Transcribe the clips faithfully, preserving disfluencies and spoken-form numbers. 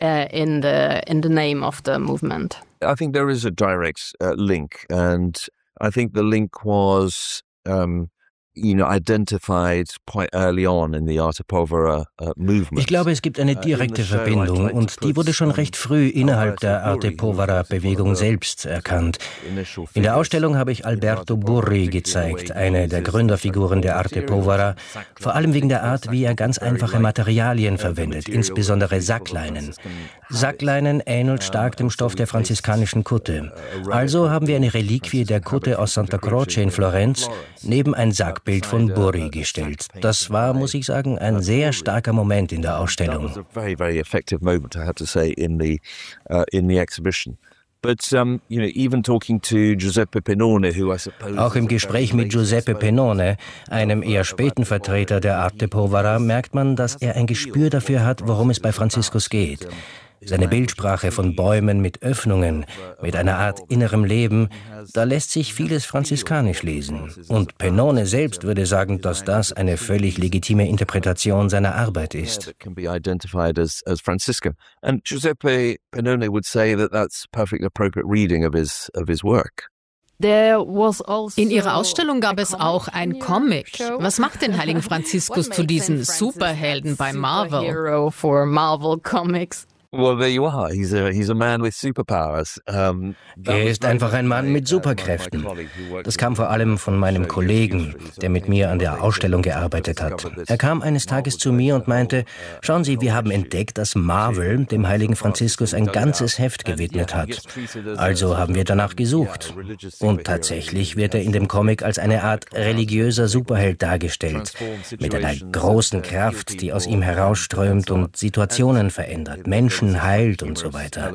uh, in the in the name of the movement? I think there is a direct uh, link, and I think the link was um, you know, identified quite early on in the Arte Povera uh, movement. Ich glaube, es gibt eine direkte Verbindung und die wurde schon recht früh innerhalb der Arte Povera-Bewegung selbst erkannt. In der Ausstellung habe ich Alberto Burri gezeigt, eine der Gründerfiguren der Arte Povera, vor allem wegen der Art, wie er ganz einfache Materialien verwendet, insbesondere Sackleinen. Sackleinen ähnelt stark dem Stoff der franziskanischen Kutte. Also haben wir eine Reliquie der Kutte aus Santa Croce in Florenz neben ein Sackbild von Burri gestellt. Das war, muss ich sagen, ein sehr starker Moment in der Ausstellung. Auch im Gespräch mit Giuseppe Pennone, einem eher späten Vertreter der Arte Povera, merkt man, dass er ein Gespür dafür hat, worum es bei Franziskus geht. Seine Bildsprache von Bäumen mit Öffnungen, mit einer Art innerem Leben, da lässt sich vieles franziskanisch lesen. Und Pennone selbst würde sagen, dass das eine völlig legitime Interpretation seiner Arbeit ist. And Giuseppe Pennone would say that that's perfectly appropriate reading of his of his work. In ihrer Ausstellung gab es auch ein Comic. Was macht den heiligen Franziskus zu diesem Superhelden bei Marvel? Well, there you are. He's a, he's a man with superpowers. Um, er ist einfach ein Mann mit Superkräften. Das kam vor allem von meinem Kollegen, der mit mir an der Ausstellung gearbeitet hat. Er kam eines Tages zu mir und meinte, schauen Sie, wir haben entdeckt, dass Marvel dem heiligen Franziskus ein ganzes Heft gewidmet hat. Also haben wir danach gesucht. Und tatsächlich wird er in dem Comic als eine Art religiöser Superheld dargestellt, mit einer großen Kraft, die aus ihm herausströmt und Situationen verändert, Menschen heilt und so weiter.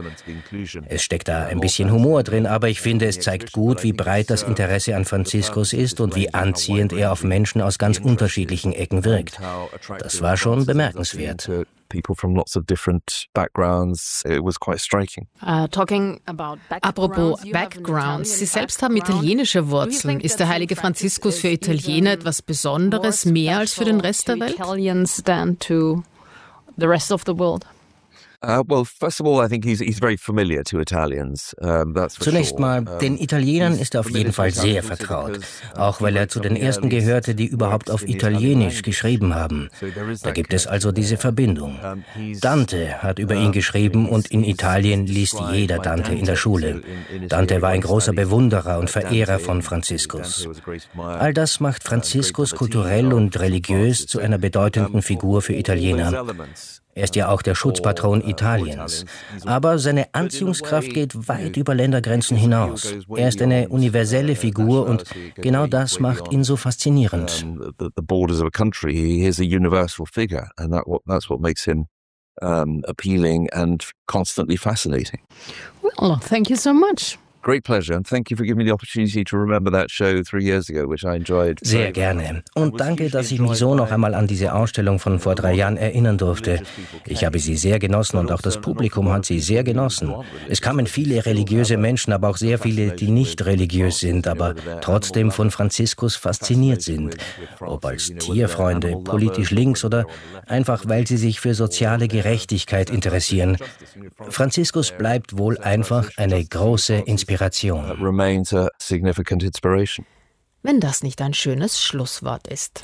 Es steckt da ein bisschen Humor drin, aber ich finde, es zeigt gut, wie breit das Interesse an Franziskus ist und wie anziehend er auf Menschen aus ganz unterschiedlichen Ecken wirkt. Das war schon bemerkenswert. People from lots of different backgrounds. It was quite striking. Uh, talking about Apropos Backgrounds, Sie selbst haben italienische Wurzeln. Ist der heilige Franziskus für Italiener etwas Besonderes, mehr als für den Rest der Welt? Italians than to the rest of the world. Uh, well, first of all, I think he's he's very familiar to Italians. Um, that's for Zunächst sure. mal, den Italienern ist er auf jeden Fall sehr vertraut, auch weil er zu den ersten gehörte, die überhaupt auf Italienisch geschrieben haben. Da gibt es also diese Verbindung. Dante hat über ihn geschrieben und in Italien liest jeder Dante in der Schule. Dante war ein großer Bewunderer und Verehrer von Franziskus. All das macht Franziskus kulturell und religiös zu einer bedeutenden Figur für Italiener. Er ist ja auch der Schutzpatron Italiens. Aber seine Anziehungskraft geht weit über Ländergrenzen hinaus. Er ist eine universelle Figur und genau das macht ihn so faszinierend. The borders of a country, he is a universal figure, and that that's what makes him um, appealing and constantly fascinating. Well, thank you so much. Great pleasure, and thank you for giving me the opportunity to remember that show three years ago, which I enjoyed. Sehr gerne. Und danke, dass ich mich so noch einmal an diese Ausstellung von vor drei Jahren erinnern durfte. Ich habe sie sehr genossen und auch das Publikum hat sie sehr genossen. Es kamen viele religiöse Menschen, aber auch sehr viele, die nicht religiös sind, aber trotzdem von Franziskus fasziniert sind. Ob als Tierfreunde, politisch links oder einfach, weil sie sich für soziale Gerechtigkeit interessieren. Franziskus bleibt wohl einfach eine große Inspiration. Remains a significant inspiration. Wenn das nicht ein schönes Schlusswort ist.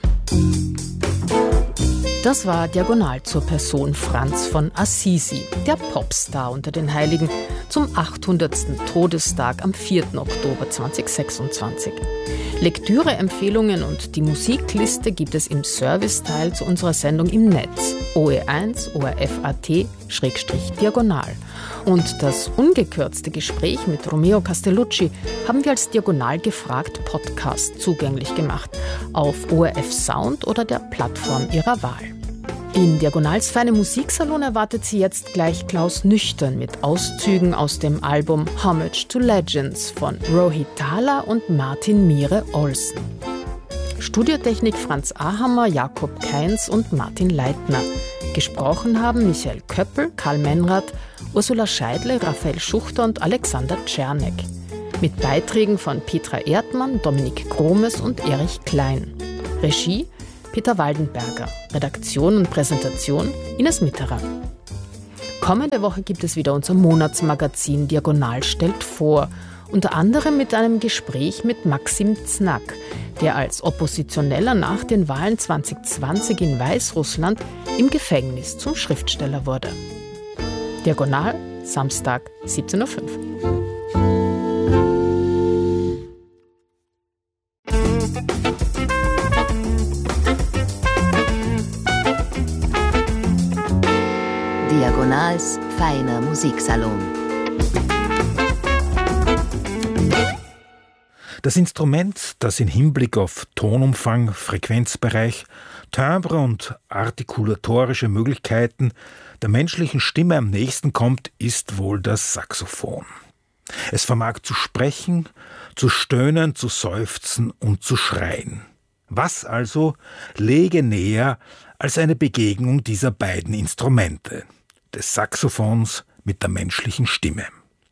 Das war Diagonal zur Person Franz von Assisi, der Popstar unter den Heiligen, zum achthundertsten Todestag am vierten Oktober zweitausendsechsundzwanzig. Lektüre-Empfehlungen und die Musikliste gibt es im Serviceteil zu unserer Sendung im Netz O E eins O R F A T Diagonal. Und das ungekürzte Gespräch mit Romeo Castellucci haben wir als Diagonal gefragt Podcast zugänglich gemacht auf O R F Sound oder der Plattform Ihrer Wahl. In Diagonals feine Musiksalon erwartet Sie jetzt gleich Klaus Nüchtern mit Auszügen aus dem Album Homage to Legends von Rohit Thala und Martin Mire Olsen. Studiotechnik Franz Ahammer, Jakob Kainz und Martin Leitner. Gesprochen haben Michael Köppel, Karl Menrath, Ursula Scheidle, Raphael Schuchter und Alexander Czernek. Mit Beiträgen von Petra Erdmann, Dominik Gromes und Erich Klein. Regie Peter Waldenberger. Redaktion und Präsentation Ines Mitterer. Kommende Woche gibt es wieder unser Monatsmagazin Diagonal stellt vor. Unter anderem mit einem Gespräch mit Maxim Znak, der als Oppositioneller nach den Wahlen zwanzig zwanzig in Weißrussland im Gefängnis zum Schriftsteller wurde. Diagonal, Samstag, siebzehn Uhr fünf. Diagonals feiner Musiksalon. Das Instrument, das in Hinblick auf Tonumfang, Frequenzbereich, Timbre und artikulatorische Möglichkeiten der menschlichen Stimme am nächsten kommt, ist wohl das Saxophon. Es vermag zu sprechen, zu stöhnen, zu seufzen und zu schreien. Was also läge näher als eine Begegnung dieser beiden Instrumente, des Saxophons mit der menschlichen Stimme?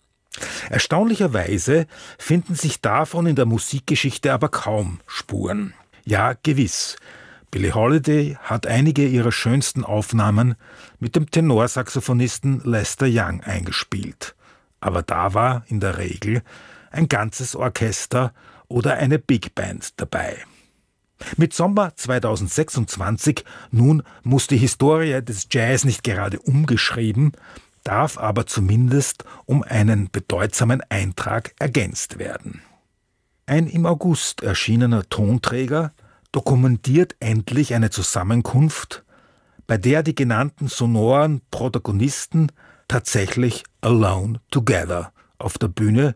Erstaunlicherweise finden sich davon in der Musikgeschichte aber kaum Spuren. Ja, gewiss. Billie Holiday hat einige ihrer schönsten Aufnahmen mit dem Tenorsaxophonisten Lester Young eingespielt. Aber da war in der Regel ein ganzes Orchester oder eine Big Band dabei. Mit Sommer zweitausendsechsundzwanzig nun muss die Historie des Jazz nicht gerade umgeschrieben, darf aber zumindest um einen bedeutsamen Eintrag ergänzt werden. Ein im August erschienener Tonträger dokumentiert endlich eine Zusammenkunft, bei der die genannten sonoren Protagonisten tatsächlich alone together auf der Bühne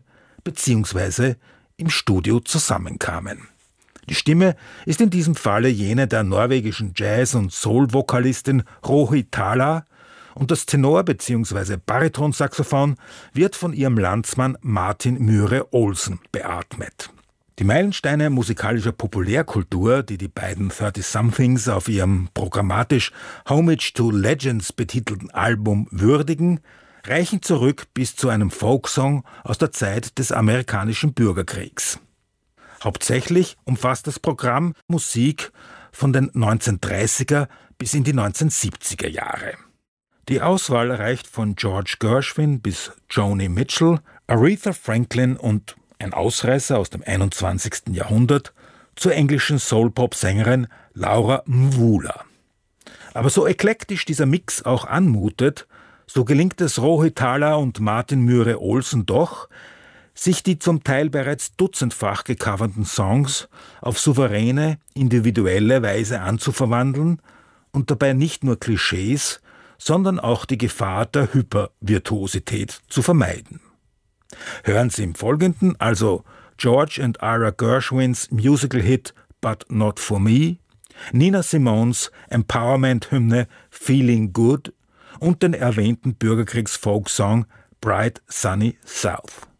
bzw. im Studio zusammenkamen. Die Stimme ist in diesem Falle jene der norwegischen Jazz- und Soul-Vokalistin Rohi Thala, und das Tenor- bzw. Baritonsaxophon wird von ihrem Landsmann Martin Myhre Olsen beatmet. Die Meilensteine musikalischer Populärkultur, die die beiden thirty-somethings auf ihrem programmatisch Homage to Legends betitelten Album würdigen, reichen zurück bis zu einem Folksong aus der Zeit des amerikanischen Bürgerkriegs. Hauptsächlich umfasst das Programm Musik von den neunzehnhundertdreißiger bis in die neunzehnhundertsiebziger Jahre. Die Auswahl reicht von George Gershwin bis Joni Mitchell, Aretha Franklin und ein Ausreißer aus dem einundzwanzigsten Jahrhundert zur englischen Soul-Pop-Sängerin Laura Mvula. Aber so eklektisch dieser Mix auch anmutet, so gelingt es Rohi Thala und Martin Myhre Olsen doch, sich die zum Teil bereits dutzendfach gecoverten Songs auf souveräne, individuelle Weise anzuverwandeln und dabei nicht nur Klischees, sondern auch die Gefahr der Hypervirtuosität zu vermeiden. Hören Sie im Folgenden also George and Ira Gershwins Musical-Hit But Not For Me, Nina Simones Empowerment-Hymne Feeling Good und den erwähnten Bürgerkriegs-Folksong Bright Sunny South.